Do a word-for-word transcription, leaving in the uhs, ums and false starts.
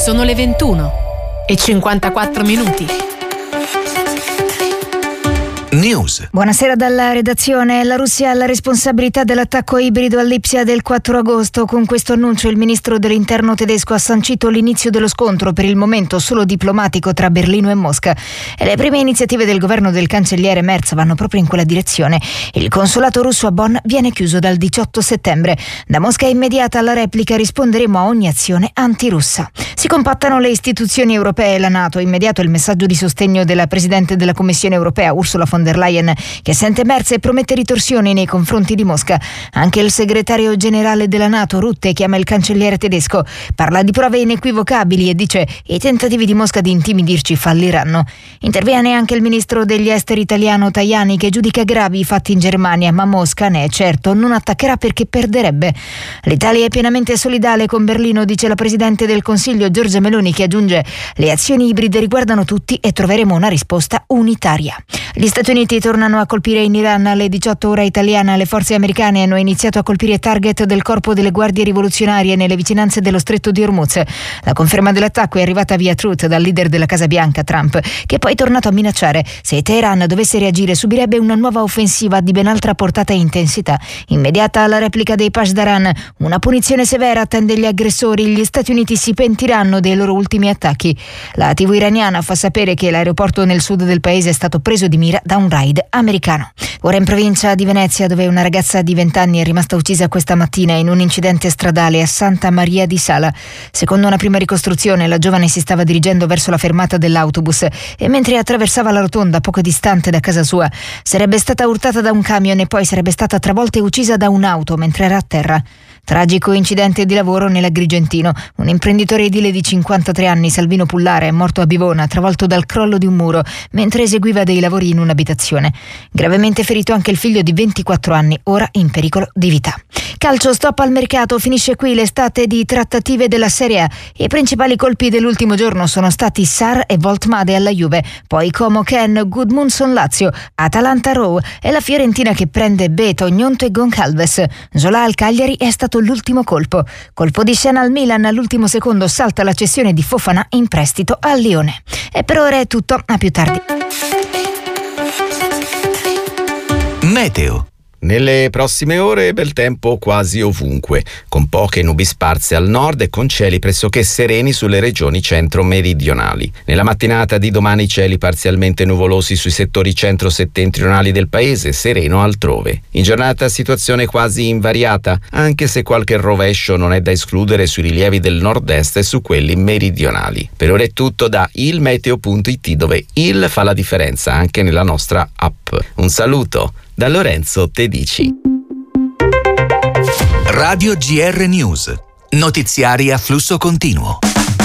Sono le ventuno e cinquantaquattro minuti. News. Buonasera dalla redazione. La Russia ha la responsabilità dell'attacco ibrido a Lipsia del quattro agosto. Con questo annuncio il ministro dell'interno tedesco ha sancito l'inizio dello scontro, per il momento solo diplomatico, tra Berlino e Mosca. E le prime iniziative del governo del cancelliere Merz vanno proprio in quella direzione. Il consolato russo a Bonn viene chiuso dal diciotto settembre. Da Mosca è immediata la replica: risponderemo a ogni azione antirussa. Si compattano le istituzioni europee e la NATO. Immediato il messaggio di sostegno della Presidente della Commissione europea, Ursula von der Leyen, che sente Merz e promette ritorsioni nei confronti di Mosca. Anche il segretario generale della NATO, Rutte, chiama il cancelliere tedesco, parla di prove inequivocabili e dice: i tentativi di Mosca di intimidirci falliranno. Interviene anche il ministro degli esteri italiano Tajani, che giudica gravi i fatti in Germania, ma Mosca, ne è certo, non attaccherà perché perderebbe. L'Italia è pienamente solidale con Berlino, dice la Presidente del Consiglio Giorgia Meloni, che aggiunge: le azioni ibride riguardano tutti e troveremo una risposta unitaria. Gli Stati Uniti tornano a colpire in Iran. Alle diciotto ora italiana le forze americane hanno iniziato a colpire target del corpo delle guardie rivoluzionarie nelle vicinanze dello stretto di Hormuz. La conferma dell'attacco è arrivata via Truth dal leader della Casa Bianca, Trump, che poi è tornato a minacciare: se Teheran dovesse reagire subirebbe una nuova offensiva di ben altra portata e intensità. Immediata la replica dei Pashdaran, una punizione severa attende gli aggressori. Gli Stati Uniti si pentiranno dei loro ultimi attacchi. La tivù iraniana fa sapere che l'aeroporto nel sud del paese è stato preso di mira da un raid americano. Ora in provincia di Venezia, dove una ragazza di venti anni è rimasta uccisa questa mattina in un incidente stradale a Santa Maria di Sala. Secondo una prima ricostruzione, la giovane si stava dirigendo verso la fermata dell'autobus e mentre attraversava la rotonda poco distante da casa sua sarebbe stata urtata da un camion e poi sarebbe stata travolta e uccisa da un'auto mentre era a terra. Tragico incidente di lavoro nell'Agrigentino. Un imprenditore edile di cinquantatré anni, Salvino Pullare, è morto a Bivona, travolto dal crollo di un muro mentre eseguiva dei lavori in un'abitazione. Gravemente ferito anche il figlio di ventiquattro anni, ora in pericolo di vita. Calcio, stop al mercato, finisce qui l'estate di trattative della Serie A. I principali colpi dell'ultimo giorno sono stati Sarr e Voltmade alla Juve, poi Como Ken, Gudmundsson Lazio, Atalanta Rowe e la Fiorentina che prende Beto, Gnonto e Goncalves. Zola al Cagliari è stato l'ultimo colpo. Colpo di scena al Milan, all'ultimo secondo salta la cessione di Fofana in prestito al Lione. E per ora è tutto, a più tardi. Meteo. Nelle prossime ore bel tempo quasi ovunque, con poche nubi sparse al nord e con cieli pressoché sereni sulle regioni centro-meridionali. Nella mattinata di domani cieli parzialmente nuvolosi sui settori centro-settentrionali del paese, sereno altrove. In giornata situazione quasi invariata, anche se qualche rovescio non è da escludere sui rilievi del nord-est e su quelli meridionali. Per ora è tutto da ilmeteo punto it, dove il fa la differenza anche nella nostra app. Un saluto da Lorenzo Tedici. Radio G R News. Notiziari a flusso continuo.